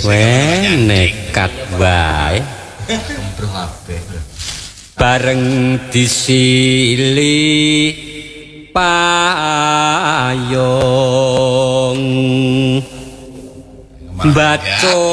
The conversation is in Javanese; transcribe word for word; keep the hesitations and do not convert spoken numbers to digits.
Weh nekat wae. Bro kabeh, Bro. Bareng disili payung baca